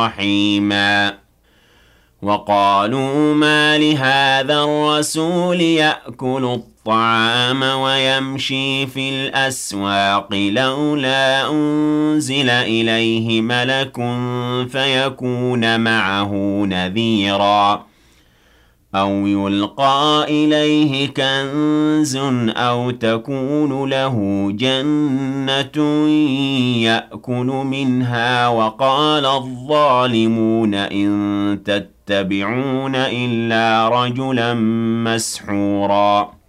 رحيما وقالوا ما لهذا الرسول يأكل الطعام ويمشي في الأسواق لولا أنزل إليه ملك فيكون معه نذيرا أو يلقى إليه كنز أو تكون له جنة يأكل منها وقال الظالمون إن تتبعون إلا رجلا مسحورا